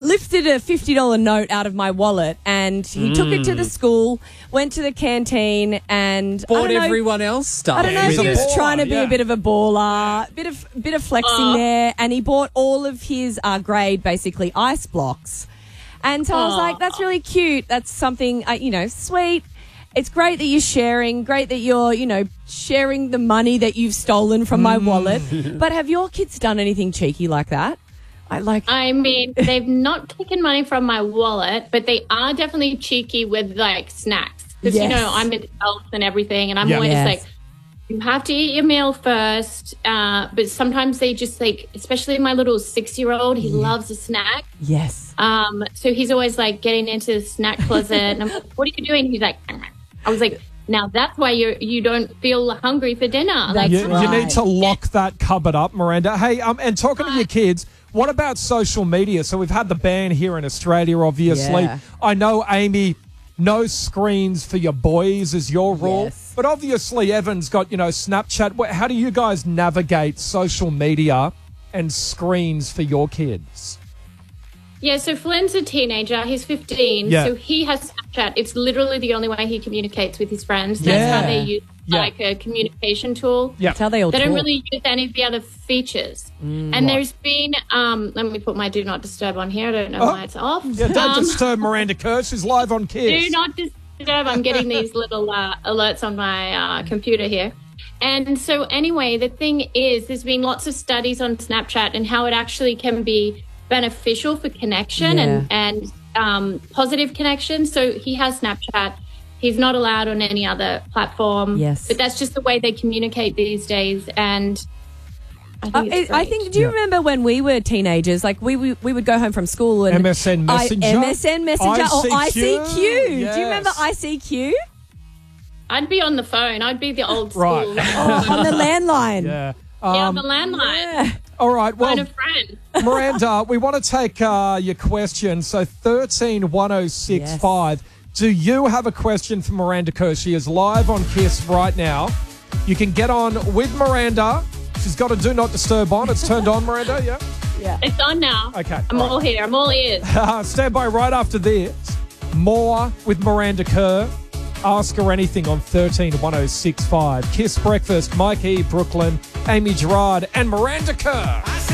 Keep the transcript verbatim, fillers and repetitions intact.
lifted a fifty dollars note out of my wallet and he mm. took it to the school, went to the canteen and... Bought I don't everyone know, else stuff. I don't know if he was baller, trying to be yeah. a bit of a baller, bit of bit of flexing uh. there, and he bought all of his uh, grade, basically, ice blocks. And so uh. I was like, that's really cute. That's something, uh, you know, sweet. It's great that you're sharing, great that you're, you know, sharing the money that you've stolen from my wallet. But have your kids done anything cheeky like that? I like. I mean, they've not taken money from my wallet, but they are definitely cheeky with, like, snacks. Because, yes. you know, I'm an elf and everything, and I'm yeah. always yes. like, you have to eat your meal first. Uh, but sometimes they just, like, especially my little six-year-old, he yeah. loves a snack. Yes. Um. So he's always, like, getting into the snack closet, and I'm like, what are you doing? He's like... I was like, now that's why you you don't feel hungry for dinner. Like, you, right. you need to lock that cupboard up, Miranda. Hey, um, and talking to your kids, what about social media? So we've had the ban here in Australia, obviously. Yeah. I know, Amy, no screens for your boys is your rule. Yes. But obviously Evan's got, you know, Snapchat. How do you guys navigate social media and screens for your kids? Yeah, so Flynn's a teenager. He's fifteen, yeah. so he has Snapchat. It's literally the only way he communicates with his friends. That's yeah. how they use yeah. like a communication tool. Yeah. That's how they all They talk. don't really use any of the other features. Mm, and right. there's been, um, let me put my Do Not Disturb on here. I don't know oh. why it's off. Yeah, don't um, disturb Miranda Kerr. She's live on Kiss. Do Not Disturb. I'm getting these little uh, alerts on my uh, computer here. And so anyway, the thing is, there's been lots of studies on Snapchat and how it actually can be beneficial for connection yeah. and, and um, positive connection. So he has Snapchat. He's not allowed on any other platform. Yes. But that's just the way they communicate these days. And I think Uh, it's I great. think. Do you Yeah. remember when we were teenagers? Like we we, we would go home from school and M S N Messenger, I, M S N Messenger, or I C Q. Yes. Do you remember I C Q? I'd be on the phone. I'd be the old school. Right. Oh, on the landline. Yeah. Yeah, Um, on the landline. Yeah. all right. Well, Phone a friend. Miranda, we want to take uh, your question. So thirteen one oh six five. Do you have a question for Miranda Kerr? She is live on Kiss right now. You can get on with Miranda. She's got a Do Not Disturb on. It's turned on, Miranda, yeah? Yeah. It's on now. Okay. I'm all, all right. here. I'm all ears. Uh, stand by right after this. More with Miranda Kerr. Ask her anything on thirteen one oh six five. Kiss Breakfast, Mike E. Brooklyn, Amy Gerard, and Miranda Kerr.